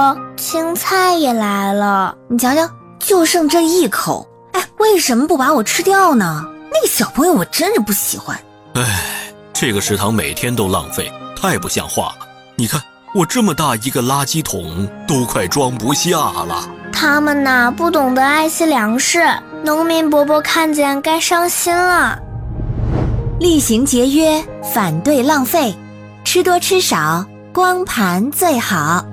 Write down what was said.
青菜也来了， 你瞧瞧，就剩这一口。哎，为什么不把我吃掉呢？那个小朋友我真是不喜欢。 哎，这个食堂每天都浪费，太不像话了。你看，我这么大一个垃圾桶都快装不下了。 他们呐，不懂得爱惜粮食，农民伯伯看见该伤心了。 厉行节约，反对浪费，吃多吃少，光盘最好。